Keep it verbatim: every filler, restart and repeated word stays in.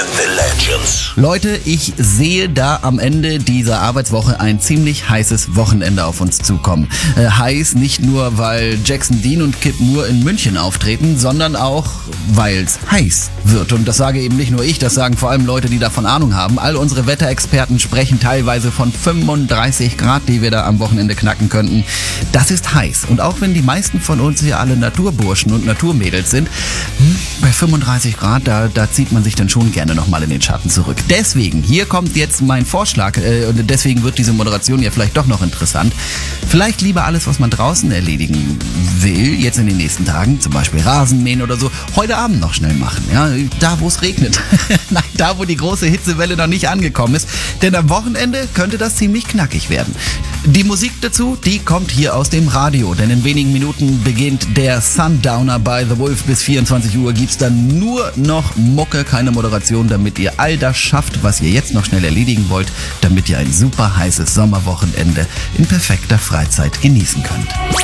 and the Legends. Leute, ich sehe da am Ende dieser Arbeitswoche ein ziemlich heißes Wochenende auf uns zukommen. Äh, heiß nicht nur, weil Jackson Dean und Kip Moore in München auftreten, sondern auch, weil es heiß wird. Und das sage eben nicht nur ich, das sagen vor allem Leute, die davon Ahnung haben. All unsere Wetterexperten sprechen teilweise von fünfunddreißig Grad, die wir da am Wochenende knacken könnten. Das ist heiß. Und auch wenn die meisten von uns hier alle Naturburschen und Naturmädels sind, bei fünfunddreißig Grad, da, da zieht man sich dann schon gerne nochmal in den Schatten zurück. Deswegen, hier kommt jetzt mein Vorschlag, äh, und deswegen wird diese Moderation ja vielleicht doch noch interessant. Vielleicht lieber alles, was man draußen erledigen will, jetzt in den nächsten Tagen, zum Beispiel Rasenmähen oder so, heute Abend noch schnell machen. Ja, da, wo es regnet. Nein, da, wo die große Hitzewelle noch nicht angekommen ist. Denn am Wochenende könnte das ziemlich knackig werden. Die Musik dazu, die kommt hier aus dem Radio, denn in wenigen Minuten beginnt der Sundowner bei The Wolf. Bis vierundzwanzig Uhr gibt's dann nur noch Mucke, keine Moderation, damit ihr all das schafft, was ihr jetzt noch schnell erledigen wollt, damit ihr ein super heißes Sommerwochenende in perfekter Freizeit genießen könnt.